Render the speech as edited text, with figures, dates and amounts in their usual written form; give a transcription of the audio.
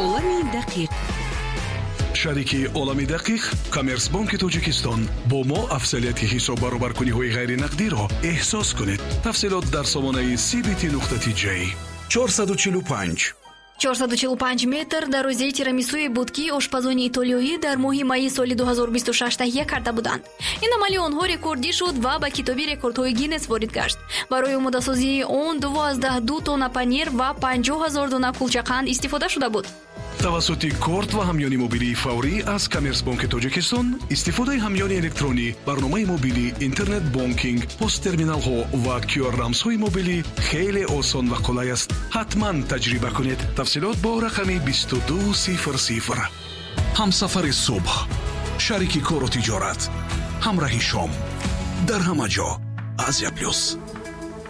олами дақиқ. шарики олами дақиқ коммерсбанки тоҷикистон бо мо афзалияти ҳисоб баробаркуниҳои ғайринақдиро эҳсос кунед. тафсилот дар сомонаи cbt.j 445 метр дарозии тирамисуи буд ки ошпазони итолиёӣ дар моҳи майи соли 2026 таҳия карда буданд. ин амали онҳо рекордӣ шуд ва ба китоби рекордҳои Гиннес ворид гашт. барои омодасозии он 12 тонна панир ва 50,000 дона кулчақанд истифода шуда буд. тавассути корт ва ҳамёни мобилии фаврӣ аз коммерсбанки тоҷикистон истифодаи ҳамёни электронӣ, барномаи мобилӣ, интернет бонкинг, посттерминалҳо ва QR-рамзҳои мобилӣ хеле осон ва қулай аст. ҳатман таҷриба кунед. тафсилот бо рақами 2200. ҳамсафари субҳ, шарики кору тиҷорат, ҳамраҳи шом, дар ҳама ҷо. Азия плюс.